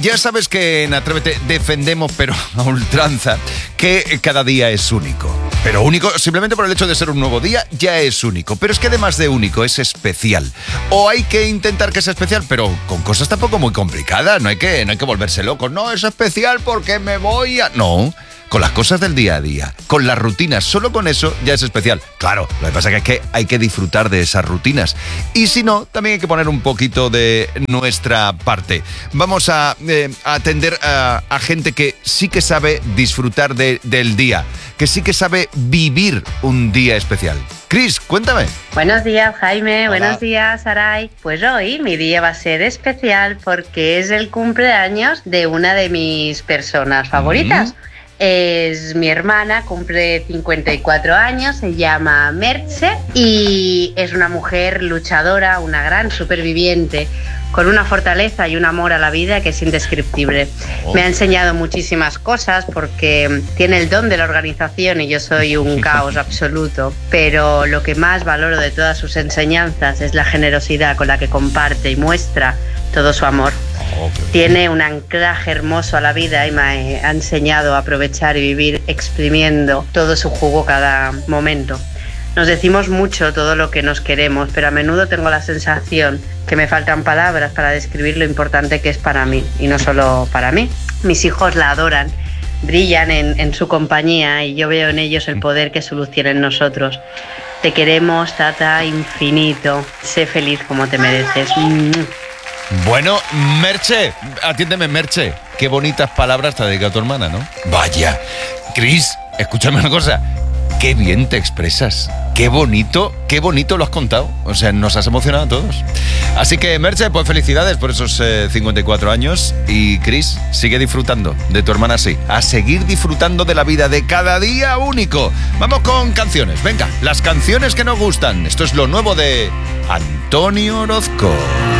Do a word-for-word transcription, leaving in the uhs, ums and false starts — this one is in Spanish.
ya sabes que en Atrévete defendemos, pero a ultranza, que cada día es único. Pero único, simplemente por el hecho de ser un nuevo día, ya es único. Pero es que además de único, es especial. O hay que intentar que sea especial, pero con cosas tampoco muy complicadas. No hay que, no hay que volverse loco. No, es especial porque me voy a... No, con las cosas del día a día, con las rutinas, solo con eso ya es especial. Claro, lo que pasa es que hay que disfrutar de esas rutinas. Y si no, también hay que poner un poquito de nuestra parte. Vamos a, eh, a atender a, a gente que sí que sabe disfrutar de, del día, que sí que sabe vivir un día especial. Cris, cuéntame. Buenos días, Jaime. Hola. Buenos días, Saray. Pues hoy mi día va a ser especial porque es el cumpleaños de una de mis personas favoritas. Mm. Es mi hermana, cumple cincuenta y cuatro años, se llama Merche y es una mujer luchadora, una gran superviviente, con una fortaleza y un amor a la vida que es indescriptible. Oh. Me ha enseñado muchísimas cosas porque tiene el don de la organización y yo soy un caos absoluto, pero lo que más valoro de todas sus enseñanzas es la generosidad con la que comparte y muestra todo su amor. Tiene un anclaje hermoso a la vida y me ha enseñado a aprovechar y vivir exprimiendo todo su jugo cada momento. Nos decimos mucho todo lo que nos queremos, pero a menudo tengo la sensación que me faltan palabras para describir lo importante que es para mí, y no solo para mí. Mis hijos la adoran, brillan en, en su compañía y yo veo en ellos el poder que soluciona en nosotros. Te queremos, Tata, infinito. Sé feliz como te mereces. Bueno, Merche, atiéndeme, Merche. Qué bonitas palabras te ha dedicado tu hermana, ¿no? Vaya. Cris, escúchame una cosa. Qué bien te expresas. Qué bonito, qué bonito lo has contado. O sea, nos has emocionado a todos. Así que, Merche, pues felicidades por esos eh, cincuenta y cuatro años. Y, Cris, sigue disfrutando de tu hermana así. A seguir disfrutando de la vida, de cada día único. Vamos con canciones. Venga, las canciones que nos gustan. Esto es lo nuevo de Antonio Orozco.